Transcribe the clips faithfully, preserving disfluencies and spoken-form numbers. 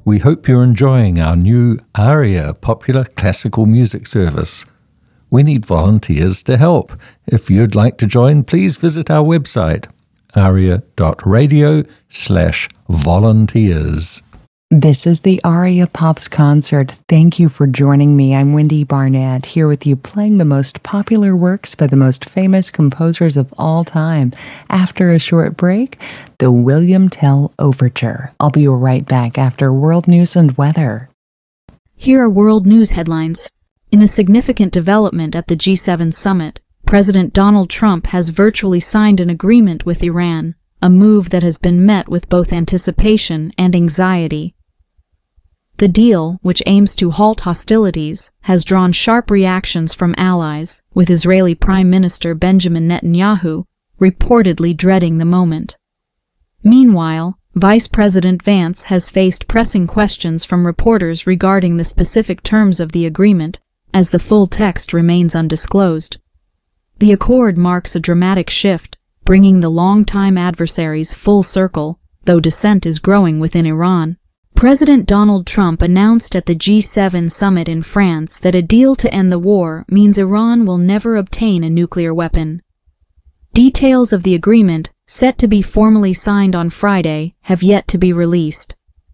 We hope you're enjoying our new ARIA popular classical music service. We need volunteers to help. If you'd like to join, please visit our website, aria.radio slash volunteers. This is the Aria Pops Concert. Thank you for joining me. I'm Wendy Barnett, here with you playing the most popular works by the most famous composers of all time. After a short break, the William Tell Overture. I'll be right back after world news and weather. Here are world news headlines. In a significant development at the G seven summit, President Donald Trump has virtually signed an agreement with Iran, a move that has been met with both anticipation and anxiety. The deal, which aims to halt hostilities, has drawn sharp reactions from allies, with Israeli Prime Minister Benjamin Netanyahu reportedly dreading the moment. Meanwhile, Vice President Vance has faced pressing questions from reporters regarding the specific terms of the agreement, as the full text remains undisclosed. The accord marks a dramatic shift, bringing the longtime adversaries full circle, though dissent is growing within Iran. President Donald Trump announced at the G seven summit in France that a deal to end the war means Iran will never obtain a nuclear weapon. Details of the agreement, set to be formally signed on Friday, have yet to be released.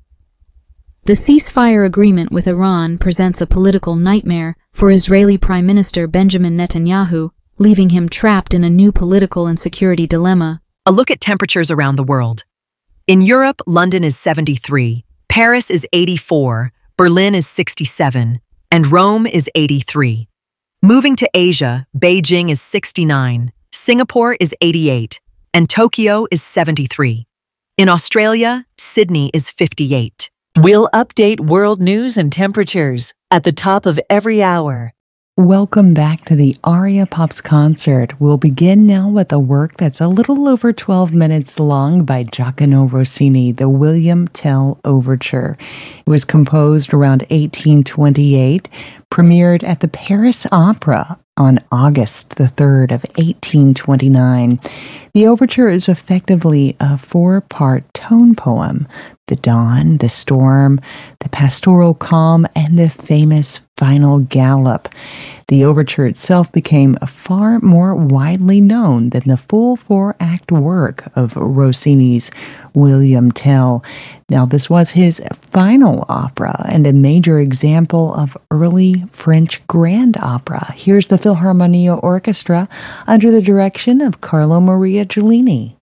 The ceasefire agreement with Iran presents a political nightmare for Israeli Prime Minister Benjamin Netanyahu, leaving him trapped in a new political and security dilemma. A look at temperatures around the world. In Europe, London is seventy-three, Paris is eighty-four, Berlin is sixty-seven, and Rome is eighty-three. Moving to Asia, Beijing is sixty-nine, Singapore is eighty-eight, and Tokyo is seventy-three. In Australia, Sydney is fifty-eight. We'll update world news and temperatures at the top of every hour. Welcome back to the Aria Pops Concert. We'll begin now with a work that's a little over twelve minutes long by Gioacchino Rossini, the William Tell Overture. It was composed around eighteen twenty-eight, premiered at the Paris Opera on August the third of eighteen twenty-nine. The overture is effectively a four-part tone poem: the dawn, the storm, the pastoral calm, and the famous final gallop. The overture itself became far more widely known than the full four-act work of Rossini's William Tell. Now, this was his final opera and a major example of early French grand opera. Here's the Philharmonia Orchestra under the direction of Carlo Maria Giulini.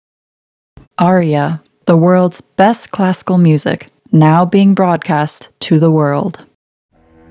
Aria, the world's best classical music, now being broadcast to the world.